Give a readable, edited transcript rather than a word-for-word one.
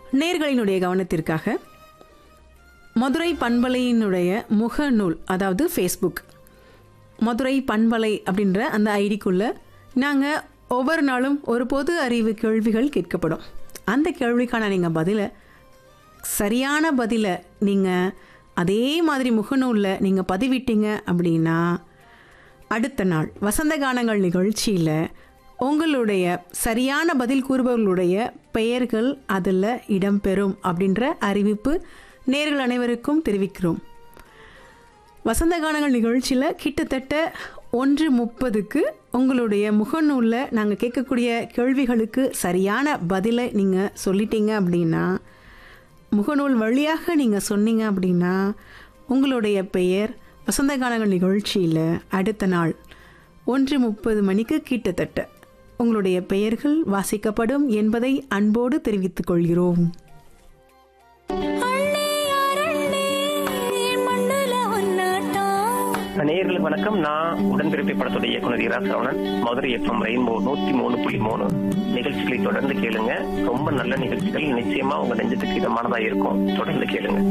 நேயர்களினுடைய கவனத்திற்காக மதுரை பண்பலையினுடைய முகநூல், அதாவது ஃபேஸ்புக் மதுரை பண்பலை அப்படின்ற அந்த ஐடிக்குள்ள நாங்கள் ஒவ்வொரு நாளும் ஒரு பொது அறிவு கேள்விகள் கேட்கப்படும். அந்த கேள்விக்கான நீங்கள் பதிலை, சரியான பதிலை நீங்கள் அதே மாதிரி முகநூலில் நீங்கள் பதிவிட்டீங்க அப்படின்னா அடுத்த நாள் வசந்த கானங்கள் நிகழ்ச்சியில் உங்களுடைய சரியான பதில் கூறுபவர்களுடைய பெயர்கள் அதில் இடம்பெறும் அப்படின்ற அறிவிப்பு நேயர்கள் அனைவருக்கும் தெரிவிக்கிறோம். வசந்த கானங்கள் நிகழ்ச்சியில் கிட்டத்தட்ட 1:30க்கு உங்களுடைய முகநூலில் நாங்கள் கேட்கக்கூடிய கேள்விகளுக்கு சரியான பதிலை நீங்கள் சொல்லிட்டீங்க அப்படின்னா, முகநூல் வழியாக நீங்கள் சொன்னீங்க அப்படின்னா உங்களுடைய பெயர் வசந்த கானங்கள் நிகழ்ச்சியில் அடுத்த நாள் 1:30 மணிக்கு கிட்டத்தட்ட உங்களுடைய பெயர்கள் வாசிக்கப்படும் என்பதை அன்போடு தெரிவித்துக் கொள்கிறோம். நேயர்களுக்கு வணக்கம். நான் உடன்பிறப்பை படத்துடைய இயக்குனர் இரா சரவணன். மதுரை FM ரெயின்போ 103.3 நிகழ்ச்சிகளை தொடர்ந்து கேளுங்க. ரொம்ப நல்ல நிகழ்ச்சிகள், நிச்சயமா உங்க நெஞ்சத்துக்கு இதமானதா இருக்கும். தொடர்ந்து கேளுங்க.